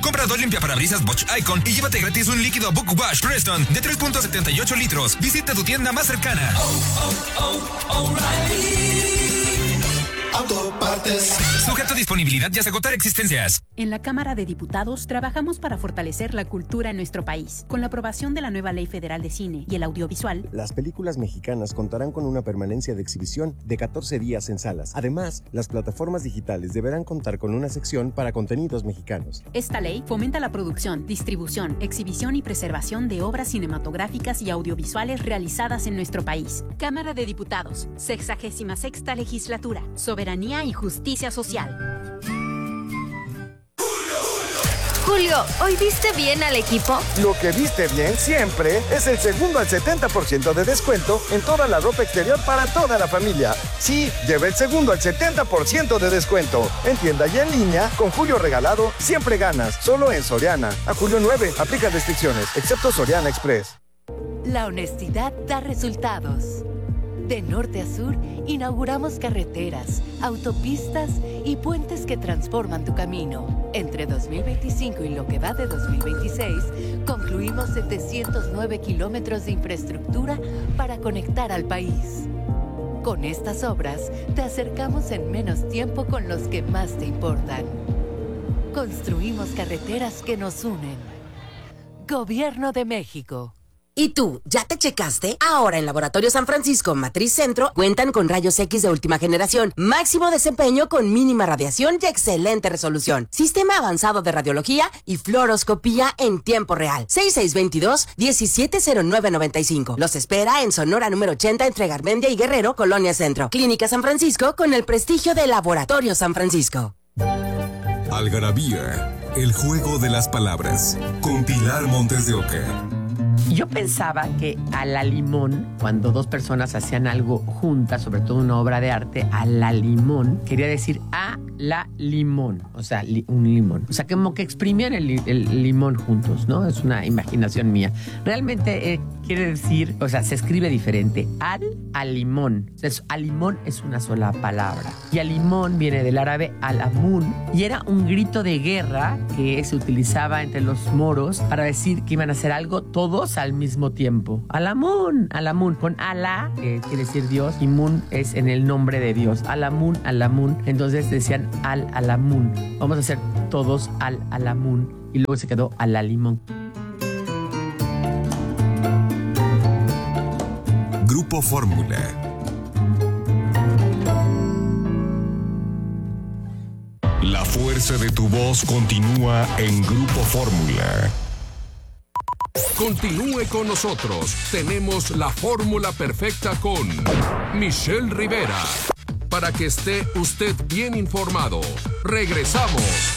Compra 2 limpiaparabrisas Bosch Icon y llévate gratis un líquido Book Wash Preston de 3.78 litros. Visita tu tienda más cercana. Autopartes. Sujeto a disponibilidad y hasta agotar existencias. En la Cámara de Diputados trabajamos para fortalecer la cultura en nuestro país. Con la aprobación de la nueva Ley Federal de Cine y el Audiovisual, las películas mexicanas contarán con una permanencia de exhibición de 14 días en salas. Además, las plataformas digitales deberán contar con una sección para contenidos mexicanos. Esta ley fomenta la producción, distribución, exhibición y preservación de obras cinematográficas y audiovisuales realizadas en nuestro país. Cámara de Diputados, 66ª Legislatura. Soberanía y justicia social. Julio, ¿hoy viste bien al equipo? Lo que viste bien siempre es el segundo al 70% de descuento en toda la ropa exterior para toda la familia. Sí, lleva el segundo al 70% de descuento. En tienda y en línea, con Julio regalado, siempre ganas. Solo en Soriana. A julio 9, aplica restricciones, excepto Soriana Express. La honestidad da resultados. De norte a sur, inauguramos carreteras, autopistas y puentes que transforman tu camino. Entre 2025 y lo que va de 2026, concluimos 709 kilómetros de infraestructura para conectar al país. Con estas obras, te acercamos en menos tiempo con los que más te importan. Construimos carreteras que nos unen. Gobierno de México. ¿Y tú, ya te checaste? Ahora en Laboratorio San Francisco Matriz Centro cuentan con rayos X de última generación, máximo desempeño con mínima radiación y excelente resolución, sistema avanzado de radiología y fluoroscopía en tiempo real. 6622-170995. Los espera en Sonora número 80 entre Garmendia y Guerrero, Colonia Centro. Clínica San Francisco con el prestigio de Laboratorio San Francisco. Algarabía, el juego de las palabras, con Pilar Montes de Oca. Yo pensaba que a la limón, cuando dos personas hacían algo juntas, sobre todo una obra de arte, a la limón, quería decir a la limón, o sea, un limón. O sea, como que exprimían el limón juntos, ¿no? Es una imaginación mía. Realmente quiere decir, o sea, se escribe diferente. Al limón. Entonces, al limón es una sola palabra. Y al limón viene del árabe al-amun, y era un grito de guerra que se utilizaba entre los moros para decir que iban a hacer algo todos al mismo tiempo. Al-amun, al-amun. Con Alá, que quiere decir Dios, y Mun es en el nombre de Dios. Al-amun, al-amun. Entonces decían al-alamun. Vamos a hacer todos al-alamun. Y luego se quedó al-limón. Grupo Fórmula. La fuerza de tu voz continúa en Grupo Fórmula. Continúe con nosotros. Tenemos la fórmula perfecta con Michelle Rivera. Para que esté usted bien informado. Regresamos.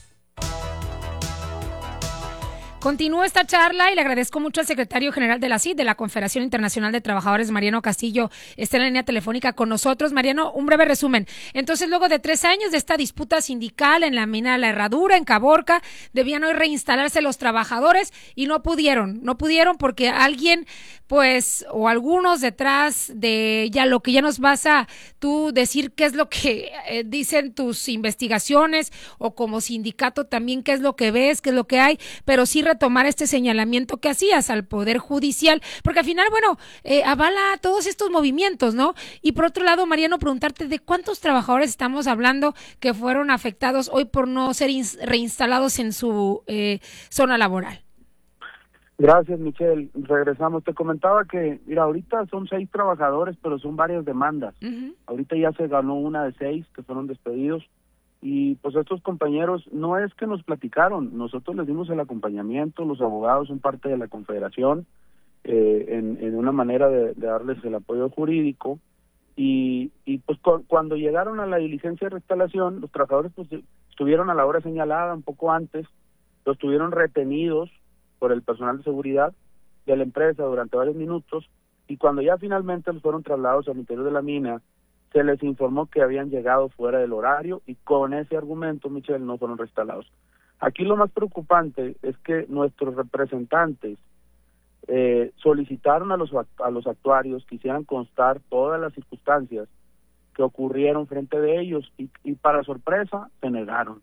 Continúo esta charla y le agradezco mucho al secretario general de la CIT, de la Confederación Internacional de Trabajadores, Mariano Castillo, está en la línea telefónica con nosotros. Mariano, un breve resumen. Entonces, luego de 3 años de esta disputa sindical en la mina La Herradura, en Caborca, debían hoy reinstalarse los trabajadores y no pudieron porque alguien, pues, o algunos detrás de ya lo que ya nos vas a tú decir qué es lo que dicen tus investigaciones, o como sindicato también qué es lo que ves, qué es lo que hay, pero sí retomar este señalamiento que hacías al Poder Judicial, porque al final, bueno, avala todos estos movimientos, ¿no? Y por otro lado, Mariano, preguntarte de cuántos trabajadores estamos hablando que fueron afectados hoy por no ser reinstalados en su zona laboral. Gracias, Michelle. Regresamos. Te comentaba que, mira, ahorita son 6 trabajadores, pero son varias demandas. Uh-huh. Ahorita ya se ganó una de 6 que fueron despedidos. Y pues estos compañeros no es que nos platicaron, nosotros les dimos el acompañamiento, los abogados son parte de la confederación, en una manera de darles el apoyo jurídico, y pues cuando llegaron a la diligencia de reinstalación, los trabajadores pues estuvieron a la hora señalada, un poco antes, los tuvieron retenidos por el personal de seguridad de la empresa durante varios minutos, y cuando ya finalmente los fueron trasladados al interior de la mina, se les informó que habían llegado fuera del horario, y con ese argumento, Michelle, no fueron reinstalados. Aquí lo más preocupante es que nuestros representantes solicitaron a los actuarios que hicieran constar todas las circunstancias que ocurrieron frente de ellos, y para sorpresa se negaron,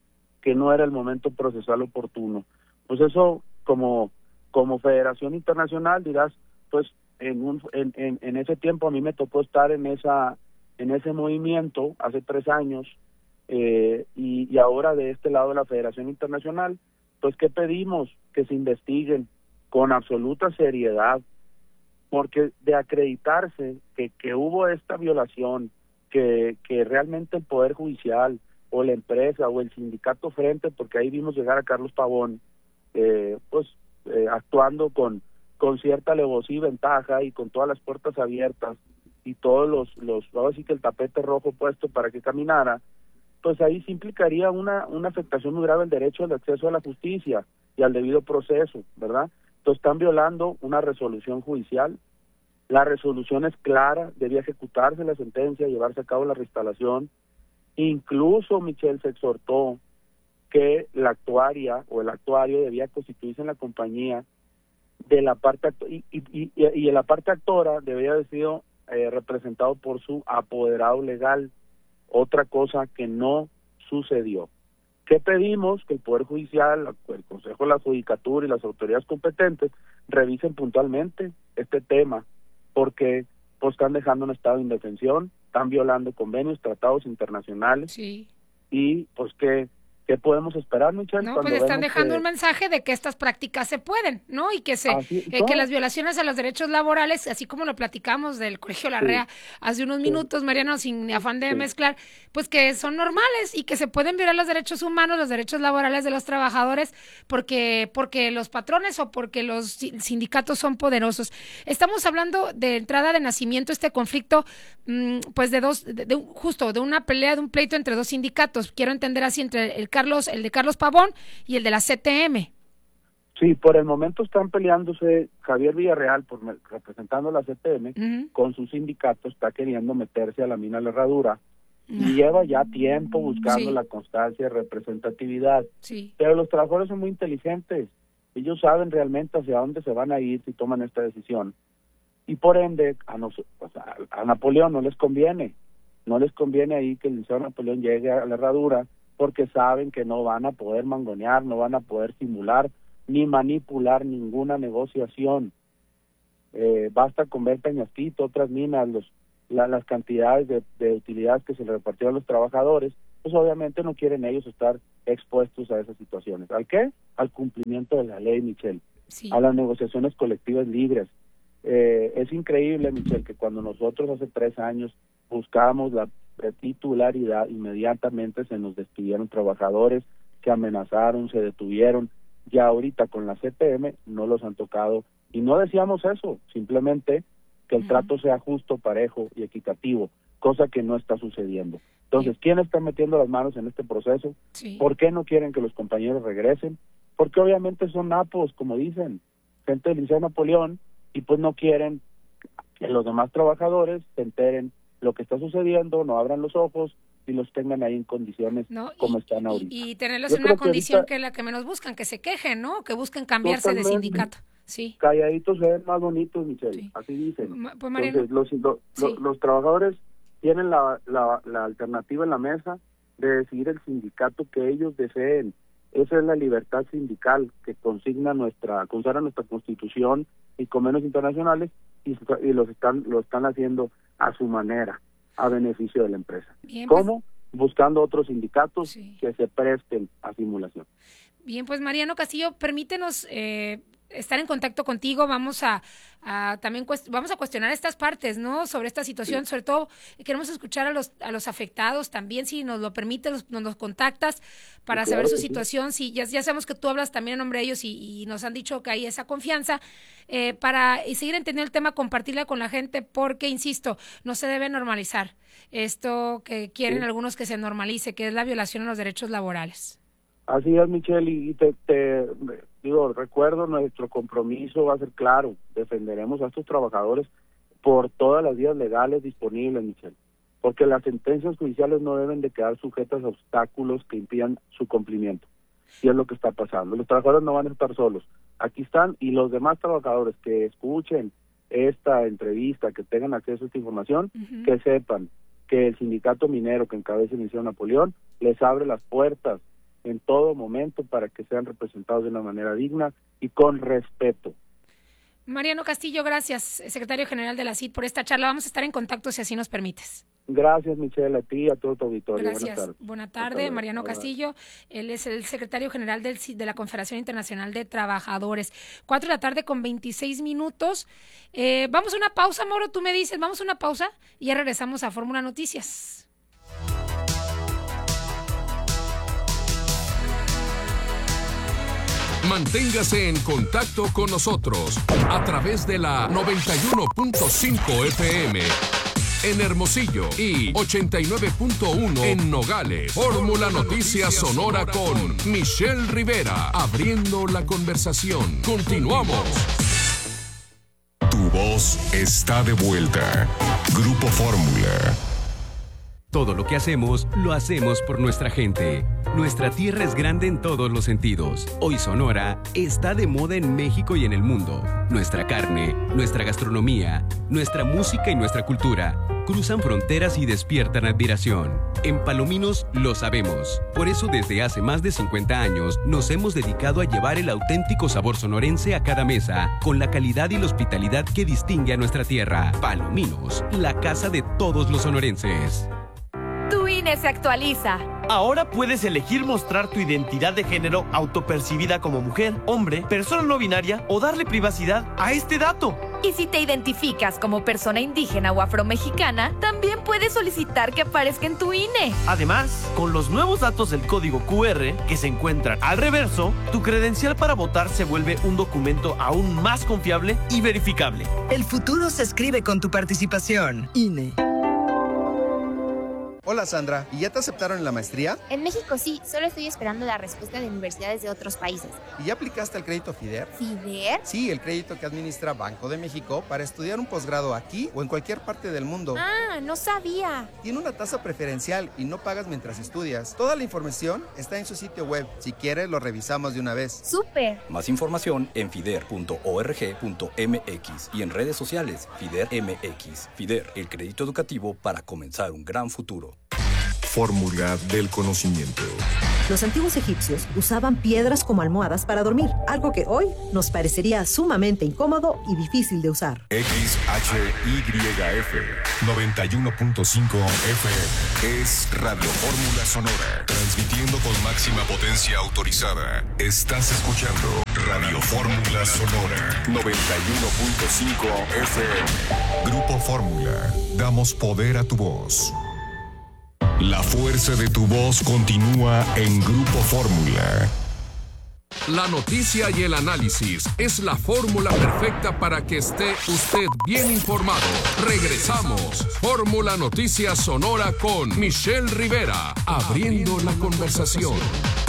que no era el momento procesal oportuno. Pues eso, como Federación Internacional, dirás, pues en ese tiempo a mí me tocó estar en ese movimiento hace 3 años, y ahora de este lado de la Federación Internacional, pues ¿qué pedimos? Que se investiguen con absoluta seriedad, porque de acreditarse que hubo esta violación, que realmente el Poder Judicial o la empresa o el sindicato Frente, porque ahí vimos llegar a Carlos Pavón, actuando con cierta alevosía y ventaja y con todas las puertas abiertas y todos los ahora sí que el tapete rojo puesto para que caminara, pues ahí sí implicaría una afectación muy grave al derecho al acceso a la justicia y al debido proceso, ¿verdad? Entonces están violando una resolución judicial. La resolución es clara, debía ejecutarse la sentencia, llevarse a cabo la reinstalación. Incluso Michelle se exhortó que la actuaria o el actuario debía constituirse en la compañía de la parte y la parte actora debía haber sido representado por su apoderado legal, otra cosa que no sucedió. ¿Qué pedimos? Que el Poder Judicial, el Consejo de la Judicatura y las autoridades competentes revisen puntualmente este tema, porque pues están dejando un estado de indefensión, están violando convenios, tratados internacionales, sí. Y pues ¿qué podemos esperar, Michelle? No, pues están dejando un mensaje de que estas prácticas se pueden, ¿no? Y que que las violaciones a los derechos laborales, así como lo platicamos del Colegio Larrea hace unos minutos, Mariano, sin afán de mezclar, pues que son normales y que se pueden violar los derechos humanos, los derechos laborales de los trabajadores, porque los patrones o porque los sindicatos son poderosos. Estamos hablando de entrada de nacimiento, este conflicto, pues de una pelea, de un pleito entre 2 sindicatos. Quiero entender así, entre el de Carlos Pavón y el de la CTM. Sí, por el momento están peleándose Javier Villarreal, representando la CTM, con su sindicato, está queriendo meterse a la mina La Herradura, y lleva ya tiempo buscando la constancia y representatividad. Sí. Pero los trabajadores son muy inteligentes, ellos saben realmente hacia dónde se van a ir si toman esta decisión, y por ende a Napoleón no les conviene ahí que el Liceo Napoleón llegue a La Herradura, porque saben que no van a poder mangonear, no van a poder simular ni manipular ninguna negociación. Basta con ver Peñasquito, otras minas, las cantidades de utilidades que se le repartieron a los trabajadores, pues obviamente no quieren ellos estar expuestos a esas situaciones. ¿Al qué? Al cumplimiento de la ley, Michelle, sí. A las negociaciones colectivas libres. Es increíble, Michelle, que cuando nosotros hace 3 años buscábamos la titularidad, inmediatamente se nos despidieron trabajadores, se amenazaron, se detuvieron. Ya ahorita con la CTM no los han tocado, y no decíamos eso, simplemente que el trato sea justo, parejo y equitativo, cosa que no está sucediendo. Entonces, ¿quién está metiendo las manos en este proceso? Sí. ¿Por qué no quieren que los compañeros regresen? Porque obviamente son napos, como dicen, gente del Liceo Napoleón, y pues no quieren que los demás trabajadores se enteren lo que está sucediendo, no abran los ojos y los tengan ahí en condiciones como están ahorita. Y tenerlos en una condición que es la que menos buscan, que se quejen, ¿no? Que busquen cambiarse de sindicato. Sí. Calladitos se ven más bonitos, Michelle, así dicen. Pues, Mariano, entonces, los trabajadores tienen la alternativa en la mesa de decidir el sindicato que ellos deseen. Esa es la libertad sindical que consagra nuestra Constitución y convenios internacionales, y lo están haciendo a su manera, a beneficio de la empresa. Bien, ¿Cómo? Buscando otros sindicatos que se presten a simulación. Bien, pues Mariano Castillo, permítenos estar en contacto contigo. Vamos a cuestionar estas partes, ¿no? Sobre esta situación, sobre todo queremos escuchar a los afectados también, si nos lo permites, nos contactas para saber su situación. Sí, ya sabemos que tú hablas también en nombre de ellos y nos han dicho que hay esa confianza para seguir entendiendo el tema, compartirla con la gente, porque, insisto, no se debe normalizar esto que quieren algunos que se normalice, que es la violación a los derechos laborales. Así es, Michelle, y te digo, recuerdo, nuestro compromiso va a ser claro, defenderemos a estos trabajadores por todas las vías legales disponibles, Michelle, porque las sentencias judiciales no deben de quedar sujetas a obstáculos que impidan su cumplimiento, y es lo que está pasando. Los trabajadores no van a estar solos, aquí están, y los demás trabajadores que escuchen esta entrevista, que tengan acceso a esta información, que sepan que el sindicato minero que encabeza el Liceo Napoleón les abre las puertas en todo momento para que sean representados de una manera digna y con respeto. Mariano Castillo, gracias, secretario general de la CID, por esta charla. Vamos a estar en contacto si así nos permites. Gracias, Michelle, a ti y a todo tu auditorio. Gracias. Buenas tardes, Mariano Castillo. Él es el secretario general del CID, de la Confederación Internacional de Trabajadores. 4:00 con 26 minutos. Vamos a una pausa, Mauro, tú me dices, vamos a una pausa y ya regresamos a Fórmula Noticias. Manténgase en contacto con nosotros a través de la 91.5 FM en Hermosillo y 89.1 en Nogales. Fórmula Noticias Sonora con Michelle Rivera, abriendo la conversación. Continuamos. Tu voz está de vuelta. Grupo Fórmula. Todo lo que hacemos, lo hacemos por nuestra gente. Nuestra tierra es grande en todos los sentidos. Hoy Sonora está de moda en México y en el mundo. Nuestra carne, nuestra gastronomía, nuestra música y nuestra cultura cruzan fronteras y despiertan admiración. En Palominos lo sabemos. Por eso desde hace más de 50 años nos hemos dedicado a llevar el auténtico sabor sonorense a cada mesa, con la calidad y la hospitalidad que distingue a nuestra tierra. Palominos, la casa de todos los sonorenses. Tu INE se actualiza. Ahora puedes elegir mostrar tu identidad de género autopercibida como mujer, hombre, persona no binaria o darle privacidad a este dato. Y si te identificas como persona indígena o afromexicana, también puedes solicitar que aparezca en tu INE. Además, con los nuevos datos del código QR que se encuentran al reverso, tu credencial para votar se vuelve un documento aún más confiable y verificable. El futuro se escribe con tu participación. INE. Hola Sandra, ¿y ya te aceptaron en la maestría? En México sí, solo estoy esperando la respuesta de universidades de otros países. ¿Y ya aplicaste al crédito FIDER? ¿FIDER? Sí, el crédito que administra Banco de México para estudiar un posgrado aquí o en cualquier parte del mundo. Ah, no sabía. Tiene una tasa preferencial y no pagas mientras estudias. Toda la información está en su sitio web. Si quieres, lo revisamos de una vez. ¡Súper! Más información en fider.org.mx y en redes sociales FIDER MX. FIDER, el crédito educativo para comenzar un gran futuro. Fórmula del conocimiento. Los antiguos egipcios usaban piedras como almohadas para dormir, algo que hoy nos parecería sumamente incómodo y difícil de usar. XHYF 91.5 FM es Radio Fórmula Sonora, transmitiendo con máxima potencia autorizada. Estás escuchando Radio Fórmula Sonora 91.5 FM. Grupo Fórmula, damos poder a tu voz. La fuerza de tu voz continúa en Grupo Fórmula. La noticia y el análisis es la fórmula perfecta para que esté usted bien informado. Regresamos. Fórmula Noticias Sonora con Michelle Rivera, abriendo la conversación.